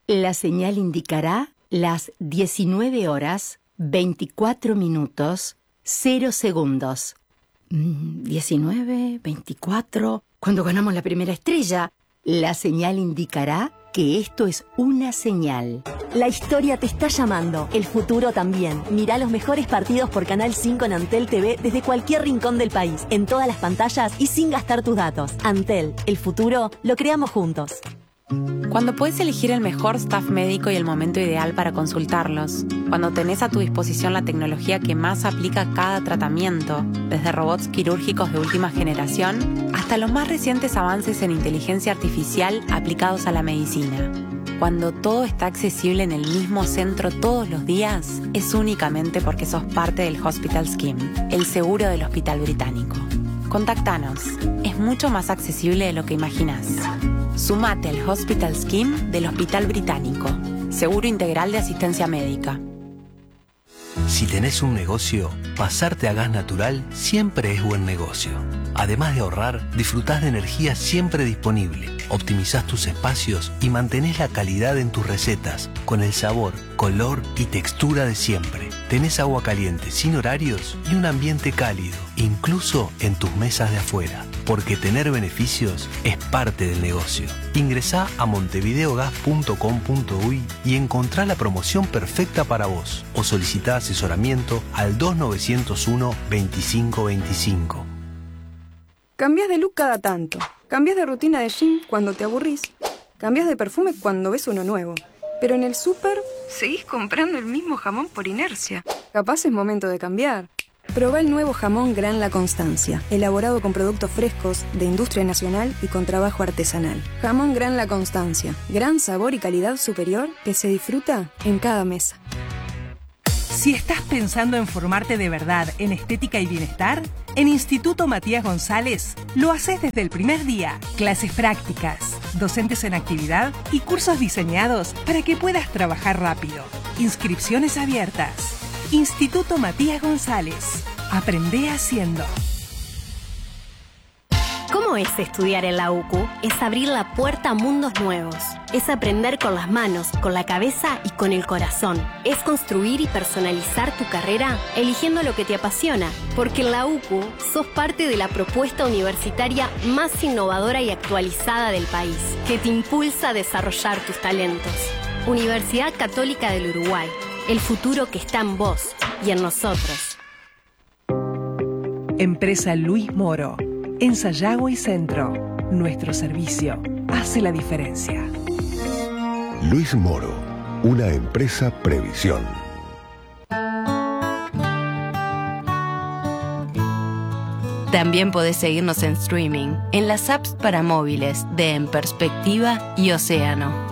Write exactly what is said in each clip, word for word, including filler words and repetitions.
La señal indicará las diecinueve horas, veinticuatro minutos, cero segundos. diecinueve, veinticuatro... Cuando ganamos la primera estrella, la señal indicará que esto es una señal. La historia te está llamando, el futuro también. Mirá los mejores partidos por Canal cinco en Antel T V desde cualquier rincón del país, en todas las pantallas y sin gastar tus datos. Antel, el futuro lo creamos juntos. Cuando puedes elegir el mejor staff médico y el momento ideal para consultarlos. Cuando tenés a tu disposición la tecnología que más aplica a cada tratamiento, desde robots quirúrgicos de última generación hasta los más recientes avances en inteligencia artificial aplicados a la medicina. Cuando todo está accesible en el mismo centro todos los días, es únicamente porque sos parte del Hospital Scheme, el seguro del Hospital Británico. Contactanos. Es mucho más accesible de lo que imaginás. Sumate al Hospital Scheme del Hospital Británico. Seguro integral de asistencia médica. Si tenés un negocio, pasarte a gas natural siempre es buen negocio. Además de ahorrar, disfrutás de energía siempre disponible, optimizás tus espacios y mantenés la calidad en tus recetas, con el sabor, color y textura de siempre. Tenés agua caliente sin horarios y un ambiente cálido, incluso en tus mesas de afuera. Porque tener beneficios es parte del negocio. Ingresá a montevideogas punto com punto uy y encontrá la promoción perfecta para vos. O solicitá asesoramiento al dos nueve cero uno, veinticinco veinticinco. Cambiás de look cada tanto. Cambiás de rutina de gym cuando te aburrís. Cambiás de perfume cuando ves uno nuevo. Pero en el súper seguís comprando el mismo jamón por inercia. Capaz es momento de cambiar. Probá el nuevo jamón Gran La Constancia, elaborado con productos frescos, de industria nacional y con trabajo artesanal. Jamón Gran La Constancia, gran sabor y calidad superior que se disfruta en cada mesa. Si estás pensando en formarte de verdad en estética y bienestar, en Instituto Matías González lo haces desde el primer día. Clases prácticas, docentes en actividad y cursos diseñados para que puedas trabajar rápido. Inscripciones abiertas. Instituto Matías González. Aprende haciendo. ¿Cómo es estudiar en la U C U? Es abrir la puerta a mundos nuevos. Es aprender con las manos, con la cabeza y con el corazón. Es construir y personalizar tu carrera eligiendo lo que te apasiona. Porque en la U C U sos parte de la propuesta universitaria más innovadora y actualizada del país, que te impulsa a desarrollar tus talentos. Universidad Católica del Uruguay. El futuro que está en vos y en nosotros. Empresa Luis Moro. En Sayago y Centro. Nuestro servicio hace la diferencia. Luis Moro. Una empresa Previsión. También podés seguirnos en streaming, en las apps para móviles de En Perspectiva y Océano.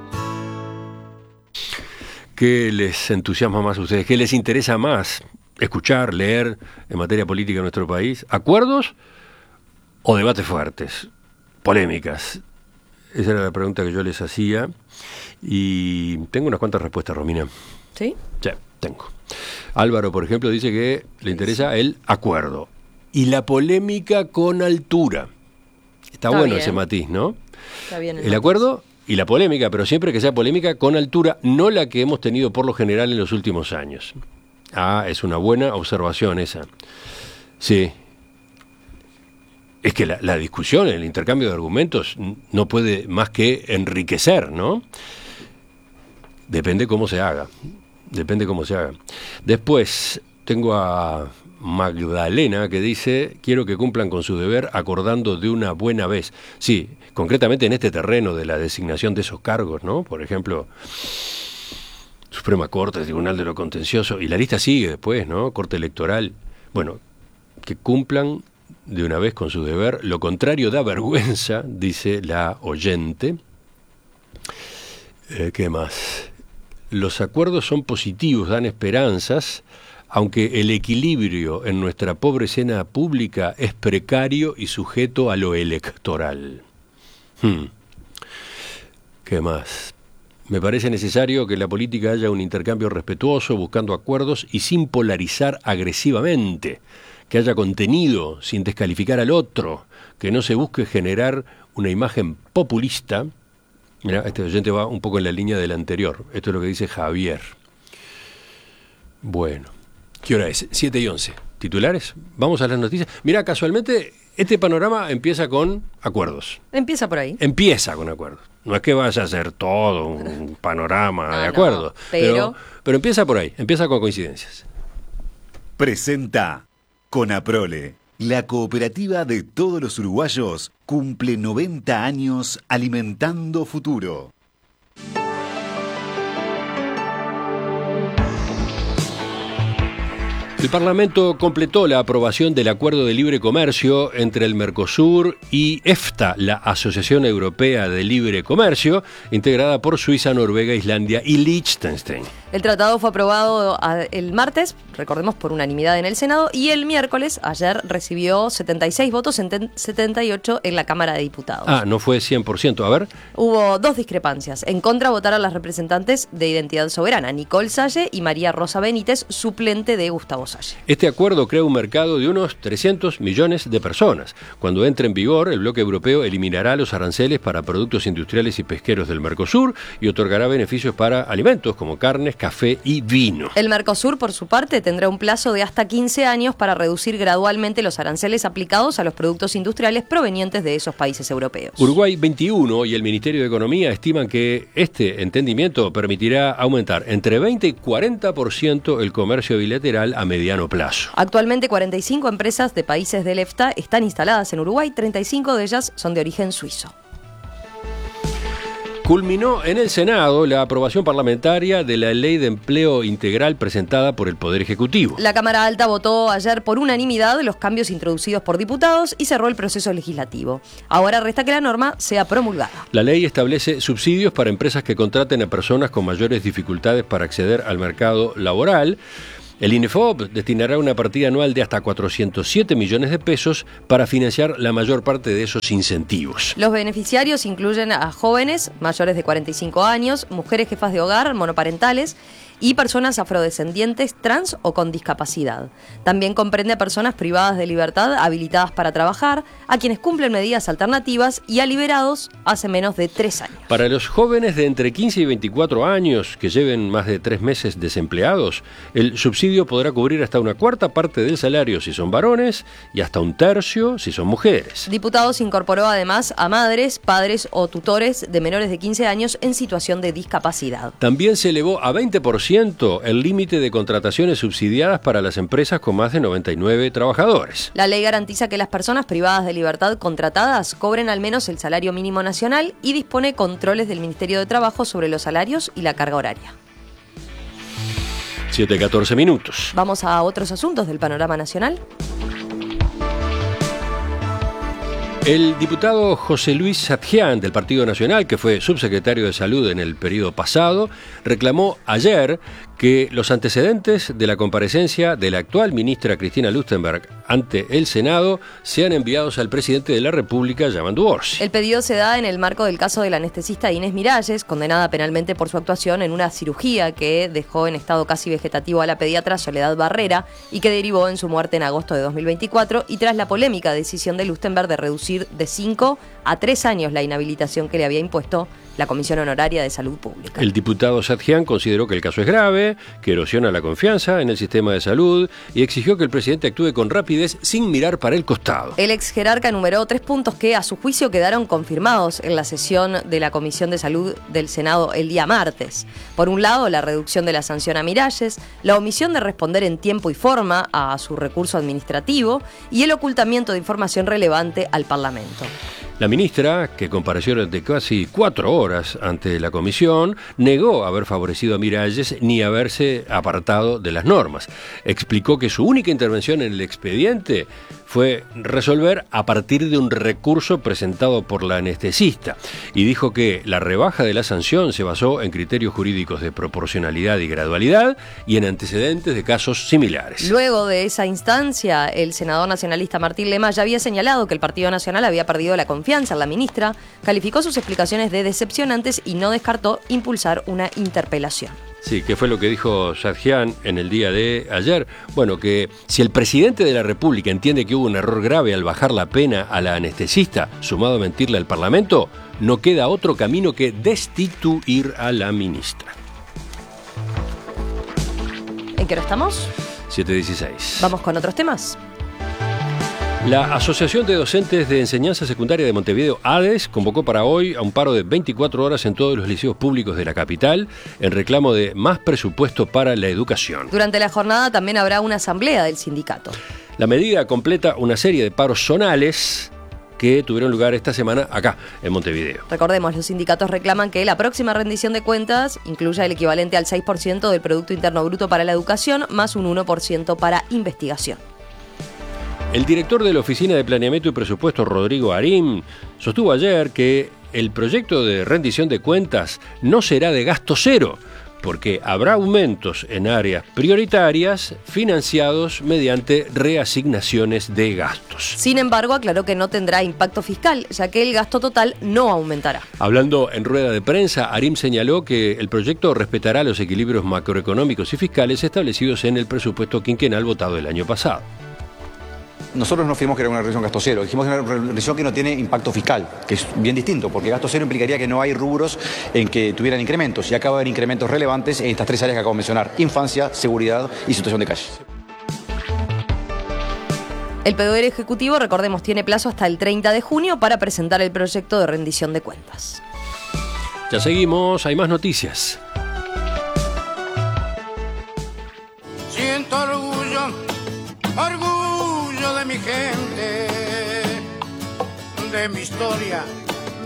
¿Qué les entusiasma más a ustedes? ¿Qué les interesa más escuchar, leer en materia política en nuestro país? ¿Acuerdos o debates fuertes? Polémicas. Esa era la pregunta que yo les hacía. Y tengo unas cuantas respuestas, Romina. ¿Sí? Sí, tengo. Álvaro, por ejemplo, dice que le interesa el acuerdo y la polémica con altura. Está, Está bueno bien. Ese matiz, ¿no? Está bien. El, el acuerdo y la polémica, pero siempre que sea polémica con altura, no la que hemos tenido por lo general en los últimos años. Ah, es una buena observación esa. Sí. Es que la, la discusión, el intercambio de argumentos no puede más que enriquecer, ¿no? Depende cómo se haga. Depende cómo se haga. Después tengo a Magdalena que dice: quiero que cumplan con su deber acordando de una buena vez. Sí, concretamente en este terreno de la designación de esos cargos, ¿no? Por ejemplo, Suprema Corte, Tribunal de lo Contencioso, y la lista sigue después, ¿no? Corte Electoral. Bueno, que cumplan de una vez con su deber. Lo contrario da vergüenza, dice la oyente. Eh, ¿Qué más? Los acuerdos son positivos, dan esperanzas, aunque el equilibrio en nuestra pobre escena pública es precario y sujeto a lo electoral. Hmm. ¿Qué más? Me parece necesario que en la política haya un intercambio respetuoso, buscando acuerdos y sin polarizar agresivamente, que haya contenido sin descalificar al otro, que no se busque generar una imagen populista Mira, este oyente va un poco en la línea del anterior. Esto es lo que dice Javier. Bueno, ¿qué hora es? siete y once. ¿Titulares? Vamos a las noticias. Mira, casualmente, este panorama empieza con acuerdos. Empieza por ahí. Empieza con acuerdos. No es que vaya a ser todo un panorama no, de acuerdos. No, pero... pero... Pero empieza por ahí, empieza con coincidencias. Presenta Conaprole. La cooperativa de todos los uruguayos cumple noventa años alimentando futuro. El Parlamento completó la aprobación del Acuerdo de Libre Comercio entre el Mercosur y EFTA, la Asociación Europea de Libre Comercio, integrada por Suiza, Noruega, Islandia y Liechtenstein. El tratado fue aprobado el martes, recordemos, por unanimidad en el Senado, y el miércoles, ayer, recibió setenta y seis votos en setenta y ocho en la Cámara de Diputados. Ah, no fue cien por ciento. A ver. Hubo dos discrepancias. En contra votaron las representantes de Identidad Soberana, Nicole Salle y María Rosa Benítez, suplente de Gustavo Salle. Este acuerdo crea un mercado de unos trescientos millones de personas. Cuando entre en vigor, el bloque europeo eliminará los aranceles para productos industriales y pesqueros del Mercosur y otorgará beneficios para alimentos como carnes, café y vino. El Mercosur, por su parte, tendrá un plazo de hasta quince años para reducir gradualmente los aranceles aplicados a los productos industriales provenientes de esos países europeos. Uruguay veintiuno y el Ministerio de Economía estiman que este entendimiento permitirá aumentar entre veinte y cuarenta por ciento el comercio bilateral a mediano plazo. Actualmente, cuarenta y cinco empresas de países del EFTA están instaladas en Uruguay, treinta y cinco de ellas son de origen suizo. Culminó en el Senado la aprobación parlamentaria de la Ley de Empleo Integral presentada por el Poder Ejecutivo. La Cámara Alta votó ayer por unanimidad los cambios introducidos por diputados y cerró el proceso legislativo. Ahora resta que la norma sea promulgada. La ley establece subsidios para empresas que contraten a personas con mayores dificultades para acceder al mercado laboral. El INEFOP destinará una partida anual de hasta cuatrocientos siete millones de pesos para financiar la mayor parte de esos incentivos. Los beneficiarios incluyen a jóvenes mayores de cuarenta y cinco años, mujeres jefas de hogar, monoparentales y personas afrodescendientes, trans o con discapacidad. También comprende a personas privadas de libertad habilitadas para trabajar, a quienes cumplen medidas alternativas y a liberados hace menos de tres años. Para los jóvenes de entre quince y veinticuatro años que lleven más de tres meses desempleados, el subsidio podrá cubrir hasta una cuarta parte del salario si son varones y hasta un tercio si son mujeres. Diputados incorporó además a madres, padres o tutores de menores de quince años en situación de discapacidad. También se elevó a veinte por ciento el límite de contrataciones subsidiadas para las empresas con más de noventa y nueve trabajadores. La ley garantiza que las personas privadas de libertad contratadas cobren al menos el salario mínimo nacional y dispone controles del Ministerio de Trabajo sobre los salarios y la carga horaria. siete y catorce minutos. Vamos a otros asuntos del panorama nacional. El diputado José Luis Satjian del Partido Nacional, que fue subsecretario de Salud en el periodo pasado, reclamó ayer que los antecedentes de la comparecencia de la actual ministra Cristina Lustberg ante el Senado sean enviados al presidente de la República, Yamandu Orsi. El pedido se da en el marco del caso de la anestesista Inés Miralles, condenada penalmente por su actuación en una cirugía que dejó en estado casi vegetativo a la pediatra Soledad Barrera y que derivó en su muerte en agosto de dos mil veinticuatro, y tras la polémica decisión de Lustberg de reducir de cinco a tres años la inhabilitación que le había impuesto la Comisión Honoraria de Salud Pública. El diputado Satjian consideró que el caso es grave, que erosiona la confianza en el sistema de salud y exigió que el presidente actúe con rapidez sin mirar para el costado. El ex jerarca enumeró tres puntos que a su juicio quedaron confirmados en la sesión de la Comisión de Salud del Senado el día martes. Por un lado, la reducción de la sanción a Miralles, la omisión de responder en tiempo y forma a su recurso administrativo y el ocultamiento de información relevante al Parlamento. La ministra, que compareció durante casi cuatro horas ante la comisión, negó haber favorecido a Miralles ni haberse apartado de las normas. Explicó que su única intervención en el expediente fue resolver a partir de un recurso presentado por la anestesista y dijo que la rebaja de la sanción se basó en criterios jurídicos de proporcionalidad y gradualidad y en antecedentes de casos similares. Luego de esa instancia, el senador nacionalista Martín Lema ya había señalado que el Partido Nacional había perdido la confianza confianza en la ministra, calificó sus explicaciones de decepcionantes y no descartó impulsar una interpelación. Sí, que fue lo que dijo Sadjian en el día de ayer. Bueno, que si el presidente de la República entiende que hubo un error grave al bajar la pena a la anestesista, sumado a mentirle al Parlamento, no queda otro camino que destituir a la ministra. ¿En qué hora estamos? siete dieciséis. Vamos con otros temas. La Asociación de Docentes de Enseñanza Secundaria de Montevideo, ADES, convocó para hoy a un paro de veinticuatro horas en todos los liceos públicos de la capital en reclamo de más presupuesto para la educación. Durante la jornada también habrá una asamblea del sindicato. La medida completa una serie de paros zonales que tuvieron lugar esta semana acá, en Montevideo. Recordemos, los sindicatos reclaman que la próxima rendición de cuentas incluya el equivalente al seis por ciento del Producto Interno Bruto para la educación, más un uno por ciento para investigación. El director de la Oficina de Planeamiento y Presupuesto, Rodrigo Arim, sostuvo ayer que el proyecto de rendición de cuentas no será de gasto cero, porque habrá aumentos en áreas prioritarias financiados mediante reasignaciones de gastos. Sin embargo, aclaró que no tendrá impacto fiscal, ya que el gasto total no aumentará. Hablando en rueda de prensa, Arim señaló que el proyecto respetará los equilibrios macroeconómicos y fiscales establecidos en el presupuesto quinquenal votado el año pasado. Nosotros no firmamos que era una reducción gasto cero, dijimos que era una reducción que no tiene impacto fiscal, que es bien distinto, porque gasto cero implicaría que no hay rubros en que tuvieran incrementos, y acaba de haber incrementos relevantes en estas tres áreas que acabo de mencionar: infancia, seguridad y situación de calle. El Poder Ejecutivo, recordemos, tiene plazo hasta el treinta de junio para presentar el proyecto de rendición de cuentas. Ya seguimos, hay más noticias. Siento orgullo, orgullo de mi gente, de mi historia